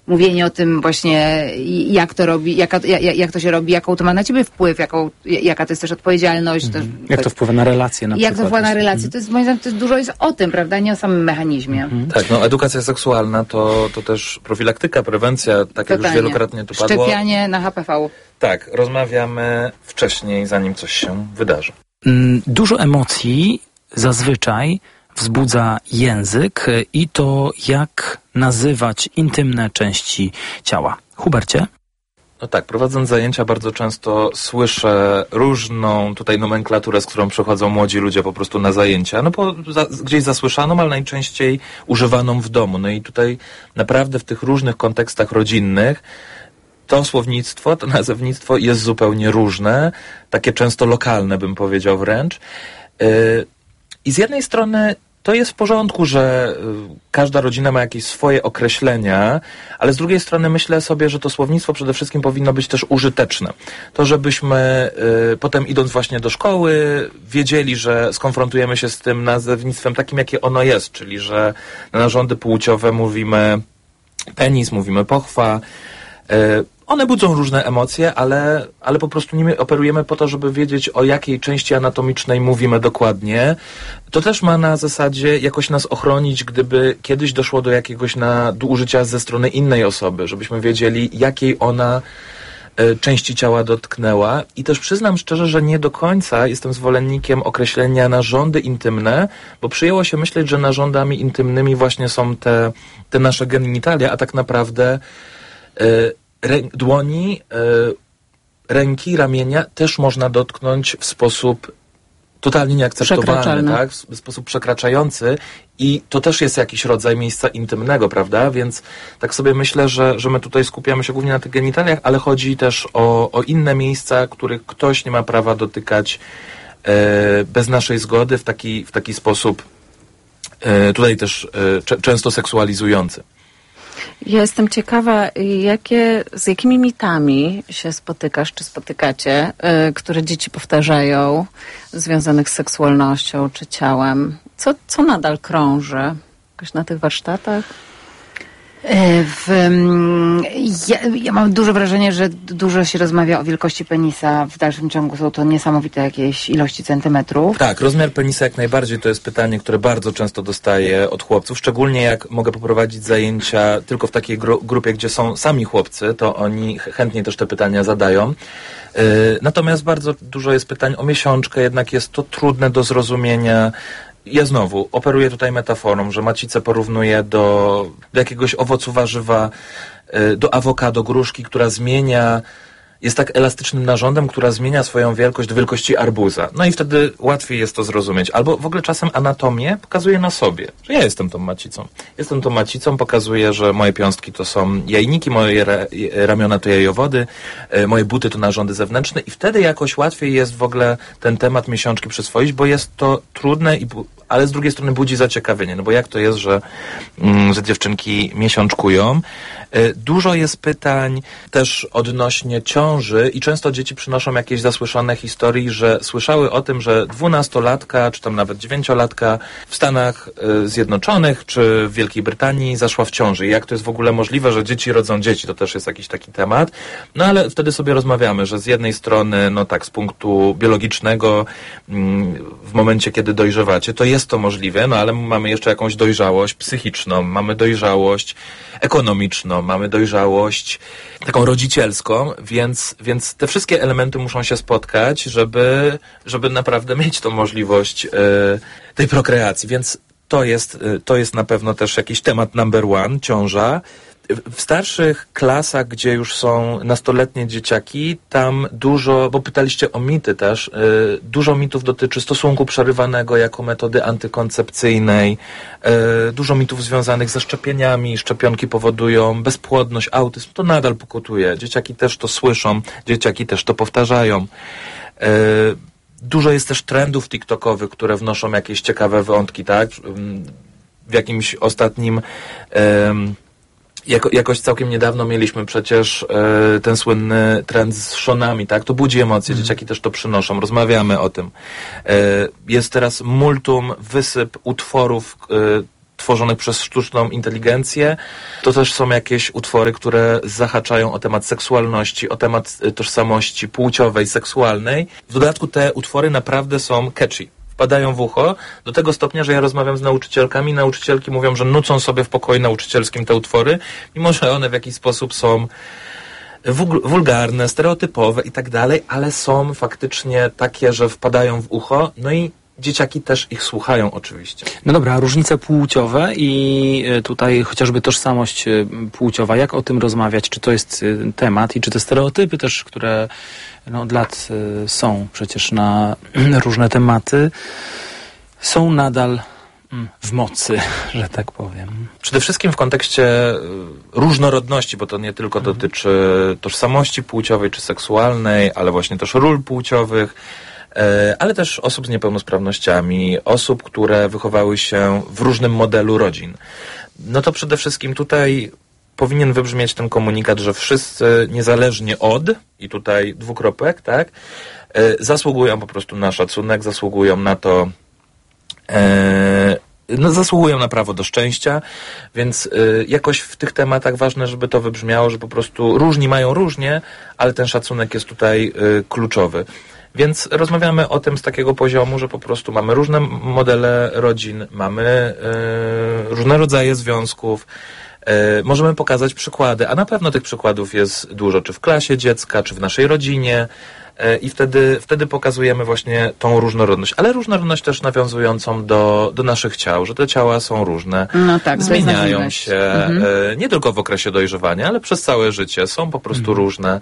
mówienie o tym właśnie, jak to robi, jak to się robi, jaką to ma na ciebie wpływ, jaka to jest też odpowiedzialność. Też, jak to wpływa na relacje na przykład. Jak to wpływa na relacje. To jest, moim zdaniem, dużo jest o tym, prawda, nie o samym mechanizmie. Tak, no edukacja seksualna to też profilaktyka, prewencja, tak jak już wielokrotnie tu padło. Szczepianie na HPV. Tak, rozmawiamy wcześniej, zanim coś się wydarzy. Dużo emocji zazwyczaj wzbudza język i to, jak nazywać intymne części ciała. Hubercie? No tak, prowadząc zajęcia bardzo często słyszę różną tutaj nomenklaturę, z którą przychodzą młodzi ludzie po prostu na zajęcia. No gdzieś zasłyszaną, ale najczęściej używaną w domu. No i tutaj naprawdę w tych różnych kontekstach rodzinnych to słownictwo, to nazewnictwo jest zupełnie różne, takie często lokalne, bym powiedział wręcz. I z jednej strony to jest w porządku, że każda rodzina ma jakieś swoje określenia, ale z drugiej strony myślę sobie, że to słownictwo przede wszystkim powinno być też użyteczne. To, żebyśmy potem idąc właśnie do szkoły wiedzieli, że skonfrontujemy się z tym nazewnictwem takim, jakie ono jest, czyli że na narządy płciowe mówimy penis, mówimy pochwa. One budzą różne emocje, ale po prostu nimi operujemy po to, żeby wiedzieć, o jakiej części anatomicznej mówimy dokładnie. To też ma na zasadzie jakoś nas ochronić, gdyby kiedyś doszło do jakiegoś nadużycia ze strony innej osoby, żebyśmy wiedzieli, jakiej ona części ciała dotknęła. I też przyznam szczerze, że nie do końca jestem zwolennikiem określenia narządy intymne, bo przyjęło się myśleć, że narządami intymnymi właśnie są te nasze genitalia, a tak naprawdę dłoni, ręki, ramienia też można dotknąć w sposób totalnie nieakceptowalny, tak? W sposób przekraczający i to też jest jakiś rodzaj miejsca intymnego, prawda? Więc tak sobie myślę, że my tutaj skupiamy się głównie na tych genitaliach, ale chodzi też o inne miejsca, których ktoś nie ma prawa dotykać bez naszej zgody w taki sposób tutaj też często seksualizujący. Ja jestem ciekawa, z jakimi mitami się spotykasz, czy spotykacie, które dzieci powtarzają, związanych z seksualnością czy ciałem. Co nadal krąży jakoś na tych warsztatach? Ja mam duże wrażenie, że dużo się rozmawia o wielkości penisa. W dalszym ciągu są to niesamowite jakieś ilości centymetrów. Tak, rozmiar penisa jak najbardziej to jest pytanie, które bardzo często dostaję od chłopców. Szczególnie jak mogę poprowadzić zajęcia tylko w takiej grupie, gdzie są sami chłopcy, to oni chętnie też te pytania zadają. Natomiast bardzo dużo jest pytań o miesiączkę, jednak jest to trudne do zrozumienia. Ja znowu operuję tutaj metaforą, że macicę porównuję do jakiegoś owocu, warzywa, do awokado, gruszki, która jest tak elastycznym narządem, która zmienia swoją wielkość do wielkości arbuza. No i wtedy łatwiej jest to zrozumieć. Albo w ogóle czasem anatomię pokazuje na sobie, że ja jestem tą macicą. Jestem tą macicą, pokazuje, że moje piąstki to są jajniki, moje ramiona to jajowody, moje buty to narządy zewnętrzne i wtedy jakoś łatwiej jest w ogóle ten temat miesiączki przyswoić, bo jest to trudne, ale z drugiej strony budzi zaciekawienie. No bo jak to jest, że dziewczynki miesiączkują? Dużo jest pytań też odnośnie ciąży i często dzieci przynoszą jakieś zasłyszane historie, że słyszały o tym, że 12-latka, czy tam nawet 9-latka w Stanach Zjednoczonych, czy w Wielkiej Brytanii zaszła w ciąży. I jak to jest w ogóle możliwe, że dzieci rodzą dzieci? To też jest jakiś taki temat. No ale wtedy sobie rozmawiamy, że z jednej strony, no tak, z punktu biologicznego, w momencie, kiedy dojrzewacie, to jest to możliwe, no ale mamy jeszcze jakąś dojrzałość psychiczną, mamy dojrzałość ekonomiczną, mamy dojrzałość taką rodzicielską, więc te wszystkie elementy muszą się spotkać, żeby naprawdę mieć tą możliwość tej prokreacji. Więc to jest na pewno też jakiś temat number one, ciąża. W starszych klasach, gdzie już są nastoletnie dzieciaki, tam dużo, bo pytaliście o mity też, dużo mitów dotyczy stosunku przerywanego jako metody antykoncepcyjnej, dużo mitów związanych ze szczepieniami, szczepionki powodują bezpłodność, autyzm, to nadal pokutuje. Dzieciaki też to słyszą, dzieciaki też to powtarzają. Dużo jest też trendów tiktokowych, które wnoszą jakieś ciekawe wątki, tak? W jakimś ostatnim jakoś całkiem niedawno mieliśmy przecież ten słynny trend z szonami, tak? To budzi emocje, dzieciaki też to przynoszą, rozmawiamy o tym. Jest teraz wysyp utworów tworzonych przez sztuczną inteligencję. To też są jakieś utwory, które zahaczają o temat seksualności, o temat tożsamości płciowej, seksualnej. W dodatku te utwory naprawdę są catchy. Wpadają w ucho do tego stopnia, że ja rozmawiam z nauczycielkami. Nauczycielki mówią, że nucą sobie w pokoju nauczycielskim te utwory, mimo że one w jakiś sposób są wulgarne, stereotypowe i tak dalej, ale są faktycznie takie, że wpadają w ucho, no i dzieciaki też ich słuchają oczywiście. No dobra, różnice płciowe i tutaj chociażby tożsamość płciowa, jak o tym rozmawiać, czy to jest temat i czy te stereotypy też, które od lat są przecież na różne tematy, są nadal w mocy, że tak powiem. Przede wszystkim w kontekście różnorodności, bo to nie tylko dotyczy tożsamości płciowej czy seksualnej, ale właśnie też ról płciowych, ale też osób z niepełnosprawnościami, osób, które wychowały się w różnym modelu rodzin. No to przede wszystkim tutaj powinien wybrzmieć ten komunikat, że wszyscy niezależnie od, i tutaj dwukropek, tak, zasługują po prostu na szacunek, zasługują na to, zasługują na prawo do szczęścia, więc jakoś w tych tematach ważne, żeby to wybrzmiało, że po prostu różni mają różnie, ale ten szacunek jest tutaj kluczowy. Więc rozmawiamy o tym z takiego poziomu, że po prostu mamy różne modele rodzin, mamy różne rodzaje związków, możemy pokazać przykłady, a na pewno tych przykładów jest dużo, czy w klasie dziecka, czy w naszej rodzinie, i wtedy pokazujemy właśnie tą różnorodność, ale różnorodność też nawiązującą do naszych ciał, że te ciała są różne, no tak, zmieniają się, nie tylko w okresie dojrzewania, ale przez całe życie, są po prostu różne.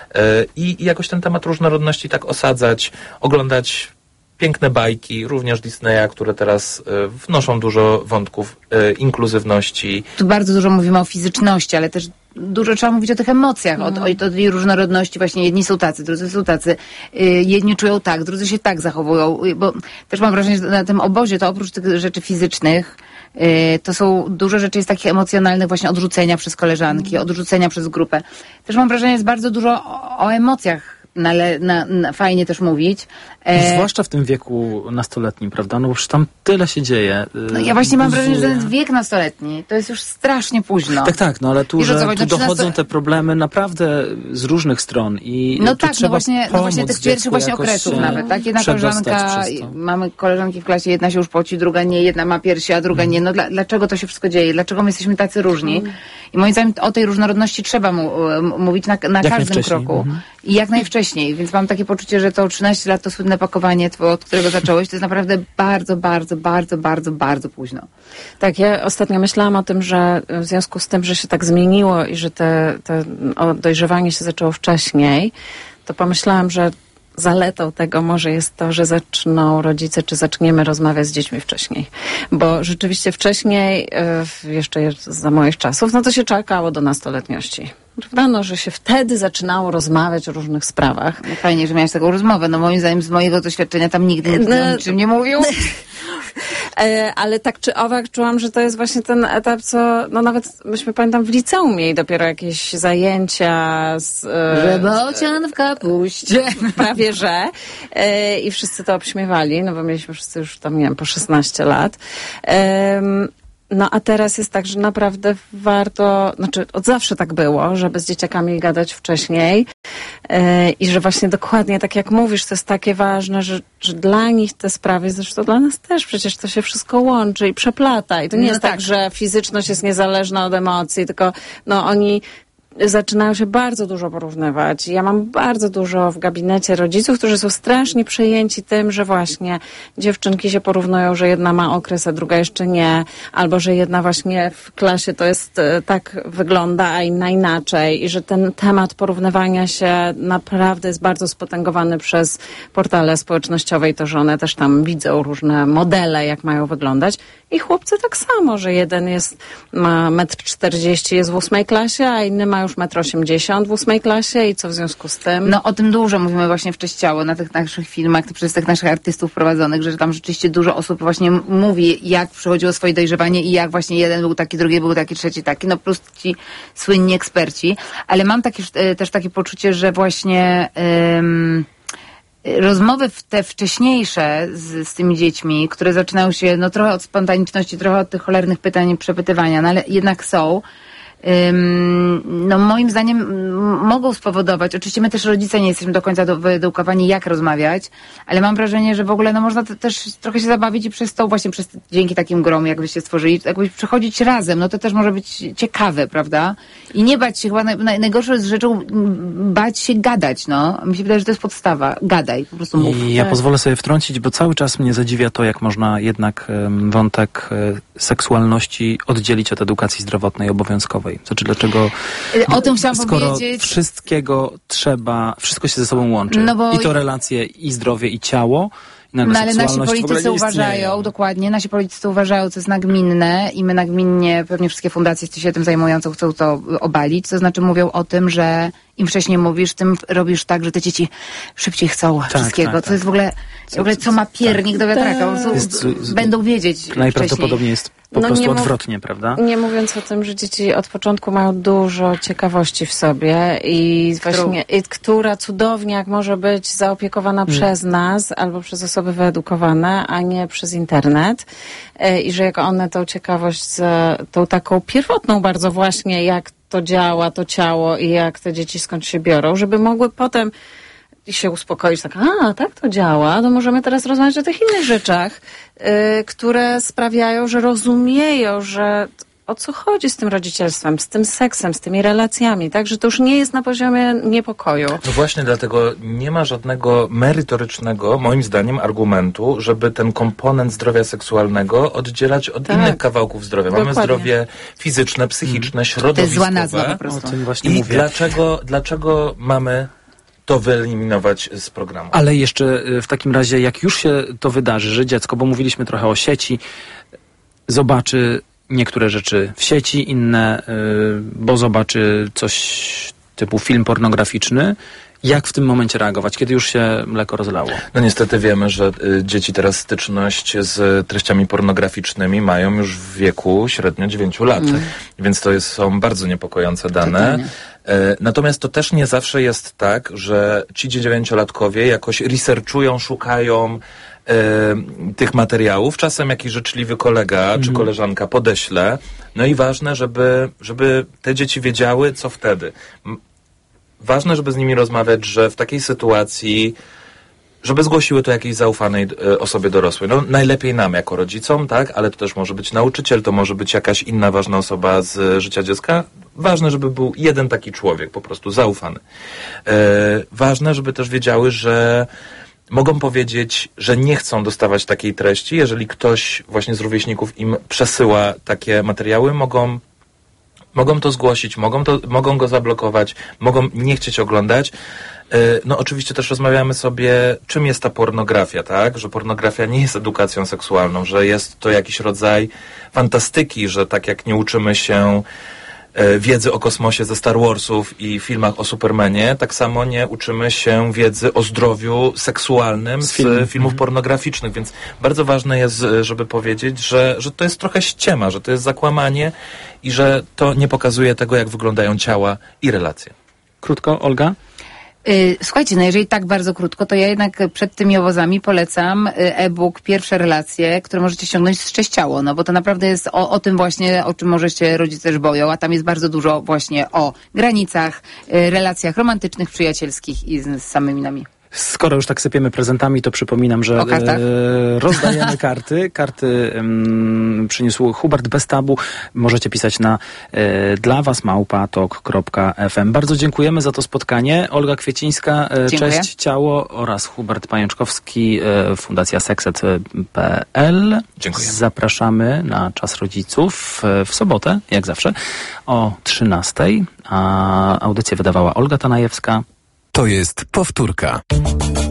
I jakoś ten temat różnorodności tak osadzać, oglądać piękne bajki, również Disneya, które teraz wnoszą dużo wątków inkluzywności. Tu bardzo dużo mówimy o fizyczności, ale też dużo trzeba mówić o tych emocjach, o tej różnorodności. Właśnie jedni są tacy, drudzy są tacy. Jedni czują tak, drudzy się tak zachowują. Bo też mam wrażenie, że na tym obozie to oprócz tych rzeczy fizycznych to są dużo rzeczy jest takich emocjonalnych, właśnie odrzucenia przez koleżanki, odrzucenia przez grupę. Też mam wrażenie, że jest bardzo dużo o emocjach. Fajnie też mówić. Zwłaszcza w tym wieku nastoletnim, prawda? No bo już tam tyle się dzieje. No ja właśnie mam wrażenie, że ten wiek nastoletni to jest już strasznie późno. Tak, no ale tu dochodzą te problemy naprawdę z różnych stron i no tu tak, trzeba no właśnie tych pierwszych właśnie okresów nawet, tak? Jedna koleżanka, mamy koleżanki w klasie, jedna się już poci, druga nie, jedna ma piersi, a druga nie. No dlaczego to się wszystko dzieje? Dlaczego my jesteśmy tacy różni? I moim zdaniem o tej różnorodności trzeba mówić na każdym kroku. I jak najwcześniej. Więc mam takie poczucie, że to 13 lat to słynne pakowanie, od którego zacząłeś, to jest naprawdę bardzo, bardzo, bardzo, bardzo, bardzo późno. Tak, ja ostatnio myślałam o tym, że w związku z tym, że się tak zmieniło i że dojrzewanie się zaczęło wcześniej, to pomyślałam, że zaletą tego może jest to, że zaczną rodzice, czy zaczniemy rozmawiać z dziećmi wcześniej. Bo rzeczywiście wcześniej, jeszcze za moich czasów, no to się czekało do nastoletniości. Prawda? No, że się wtedy zaczynało rozmawiać o różnych sprawach. No fajnie, że miałaś taką rozmowę. No moim zdaniem z mojego doświadczenia tam nigdy o niczym nie mówił. Ale tak czy owak czułam, że to jest właśnie ten etap, co no nawet myśmy pamiętam w liceum mieli dopiero jakieś zajęcia że bocian w kapuście. Prawie że. I wszyscy to obśmiewali, no bo mieliśmy wszyscy już tam, nie wiem, po 16 lat. No a teraz jest tak, że naprawdę warto, znaczy od zawsze tak było, żeby z dzieciakami gadać wcześniej i że właśnie dokładnie tak jak mówisz, to jest takie ważne, że dla nich te sprawy, zresztą dla nas też przecież to się wszystko łączy i przeplata i to nie jest tak, że fizyczność jest niezależna od emocji, tylko no oni zaczynają się bardzo dużo porównywać. Ja mam bardzo dużo w gabinecie rodziców, którzy są strasznie przejęci tym, że właśnie dziewczynki się porównują, że jedna ma okres, a druga jeszcze nie, albo że jedna właśnie w klasie to jest tak wygląda, a inna inaczej i że ten temat porównywania się naprawdę jest bardzo spotęgowany przez portale społecznościowe i to, że one też tam widzą różne modele, jak mają wyglądać. I chłopcy tak samo, że jeden ma 1,40 m, jest w 8 klasie, a inny ma już 1,80 m w 8 klasie i co w związku z tym? No o tym dużo mówimy właśnie w Cześć Ciało, na tych naszych filmach, przez tych naszych artystów prowadzonych, że tam rzeczywiście dużo osób właśnie mówi, jak przychodziło swoje dojrzewanie i jak właśnie jeden był taki, drugi był taki, trzeci taki, no plus ci słynni eksperci. Ale mam też takie poczucie, że właśnie rozmowy te wcześniejsze z tymi dziećmi, które zaczynają się no trochę od spontaniczności, trochę od tych cholernych pytań i przepytywania, no ale jednak są, no moim zdaniem mogą spowodować, oczywiście my też rodzice nie jesteśmy do końca wyedukowani jak rozmawiać, ale mam wrażenie, że w ogóle no można też trochę się zabawić i przez to właśnie dzięki takim grom jakbyście stworzyli, jakbyś przechodzić razem, no to też może być ciekawe, prawda? I nie bać się, chyba najgorszą jest rzeczą bać się gadać, no. Mi się wydaje, że to jest podstawa. Gadaj, po prostu mów. I ja pozwolę sobie wtrącić, bo cały czas mnie zadziwia to, jak można jednak wątek seksualności oddzielić od edukacji zdrowotnej obowiązkowej. Znaczy, dlaczego... O tym chciałam skoro powiedzieć. Wszystko się ze sobą łączy. No bo... I to relacje, i zdrowie, i ciało. No ale nasi politycy uważają, dokładnie, nasi politycy uważają, co jest nagminne i my nagminnie, pewnie wszystkie fundacje się tym zajmujące chcą to obalić, to znaczy mówią o tym, że im wcześniej mówisz, tym robisz tak, że te dzieci szybciej chcą wszystkiego. To jest w ogóle co ma piernik do wiatraka. Będą wiedzieć najprawdopodobniej jest po prostu odwrotnie, prawda? Nie mówiąc o tym, że dzieci od początku mają dużo ciekawości w sobie i właśnie, która cudownie jak może być zaopiekowana przez nas albo przez osoby wyedukowane, a nie przez internet. I że jak one tą ciekawość, tą taką pierwotną bardzo właśnie, jak to działa, to ciało i jak te dzieci skąd się biorą, żeby mogły potem się uspokoić, tak, tak to działa, to możemy teraz rozmawiać o tych innych rzeczach, które sprawiają, że rozumieją, że o co chodzi z tym rodzicielstwem, z tym seksem, z tymi relacjami, tak, że to już nie jest na poziomie niepokoju. No właśnie dlatego nie ma żadnego merytorycznego, moim zdaniem, argumentu, żeby ten komponent zdrowia seksualnego oddzielać od innych kawałków zdrowia. Dokładnie. Mamy zdrowie fizyczne, psychiczne, środowiskowe. To jest zła nazwa po prostu. O tym właśnie I mówię. dlaczego mamy to wyeliminować z programu? Ale jeszcze w takim razie, jak już się to wydarzy, że dziecko, bo mówiliśmy trochę o sieci, zobaczy niektóre rzeczy w sieci, inne, bo zobaczy coś typu film pornograficzny, jak w tym momencie reagować, kiedy już się mleko rozlało? No niestety wiemy, że dzieci teraz styczność z treściami pornograficznymi mają już w wieku średnio 9 lat. Więc to są bardzo niepokojące dane. Totalnie. Natomiast to też nie zawsze jest tak, że ci 9-latkowie jakoś researchują, szukają tych materiałów. Czasem jakiś życzliwy kolega czy koleżanka podeśle. No i ważne, żeby te dzieci wiedziały, co wtedy. Ważne, żeby z nimi rozmawiać, że w takiej sytuacji, żeby zgłosiły to jakiejś zaufanej osobie dorosłej. No najlepiej nam jako rodzicom, tak? Ale to też może być nauczyciel, to może być jakaś inna ważna osoba z życia dziecka. Ważne, żeby był jeden taki człowiek, po prostu zaufany. Ważne, żeby też wiedziały, że mogą powiedzieć, że nie chcą dostawać takiej treści. Jeżeli ktoś właśnie z rówieśników im przesyła takie materiały, mogą to zgłosić, mogą go zablokować, mogą nie chcieć oglądać. No oczywiście też rozmawiamy sobie, czym jest ta pornografia, tak? Że pornografia nie jest edukacją seksualną, że jest to jakiś rodzaj fantastyki, że tak jak nie uczymy się wiedzy o kosmosie ze Star Warsów i filmach o Supermanie, tak samo nie uczymy się wiedzy o zdrowiu seksualnym z filmów pornograficznych, więc bardzo ważne jest, żeby powiedzieć, że to jest trochę ściema, że to jest zakłamanie i że to nie pokazuje tego, jak wyglądają ciała i relacje. Krótko, Olga? Słuchajcie, no jeżeli tak bardzo krótko, to ja jednak przed tymi owozami polecam e-book Pierwsze relacje, które możecie ściągnąć z Cześciało, no bo to naprawdę jest o tym właśnie, o czym może się rodzice też boją, a tam jest bardzo dużo właśnie o granicach, relacjach romantycznych, przyjacielskich i z samymi nami. Skoro już tak sypiemy prezentami, to przypominam, że rozdajemy karty. Karty przyniósł Hubert bez tabu. Możecie pisać na dla was @tok.fm. Bardzo dziękujemy za to spotkanie. Olga Kwiecińska, Cześć Ciało oraz Hubert Pajączkowski, Fundacja Sexed.pl. Dziękuję. Zapraszamy na Czas Rodziców w sobotę, jak zawsze, o 13:00. A audycję wydawała Olga Tanajewska. To jest powtórka.